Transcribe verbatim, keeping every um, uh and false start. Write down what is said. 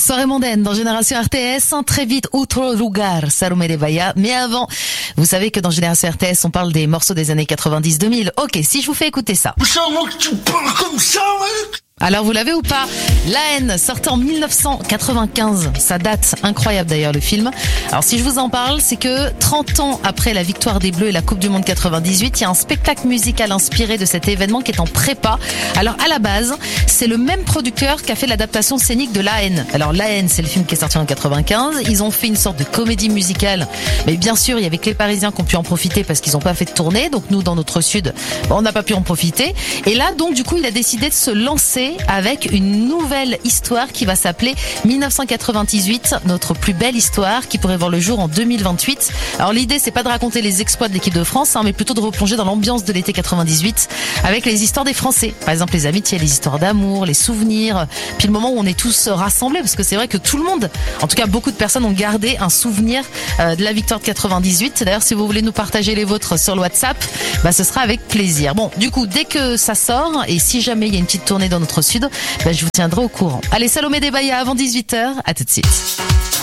Soirée mondaine dans Génération R T S, très vite, Outro Lugar, Salomé de Bahia. Mais avant, vous savez que dans Génération R T S, on parle des morceaux des années quatre-vingt-dix deux mille. Ok, si je vous fais écouter ça. C'est moi que tu parles comme ça, mec. Alors vous l'avez ou pas? La haine, sortait en mille neuf cent quatre-vingt-quinze. Ça date, incroyable d'ailleurs le film. Alors si je vous en parle, c'est que trente ans après la victoire des Bleus et la Coupe du Monde quatre-vingt-dix-huit, il y a un spectacle musical inspiré de cet événement qui est en prépa. Alors à la base, c'est le même producteur qui a fait l'adaptation scénique de La haine. Alors La haine, c'est le film qui est sorti en quatre-vingt-quinze. Ils ont fait une sorte de comédie musicale. Mais bien sûr, il y avait que les Parisiens qui ont pu en profiter parce qu'ils n'ont pas fait de tournée. Donc nous, dans notre sud, on n'a pas pu en profiter. Et là, donc du coup, il a décidé de se lancer avec une nouvelle histoire qui va s'appeler mille neuf cent quatre-vingt-dix-huit, notre plus belle histoire, qui pourrait voir le jour en deux mille vingt-huit. Alors l'idée, c'est pas de raconter les exploits de l'équipe de France, hein, mais plutôt de replonger dans l'ambiance de l'été quatre-vingt-dix-huit avec les histoires des Français. Par exemple, les amitiés, les histoires d'amour, les souvenirs, puis le moment où on est tous rassemblés, parce que c'est vrai que tout le monde, en tout cas beaucoup de personnes ont gardé un souvenir euh, de la victoire de quatre-vingt-dix-huit. D'ailleurs, si vous voulez nous partager les vôtres sur le WhatsApp, bah, ce sera avec plaisir. Bon, du coup, dès que ça sort, et si jamais il y a une petite tournée dans notre sud, bah, je vous tiendrai au courant. Allez, Salomé de Bahia avant dix-huit heures, à tout de suite.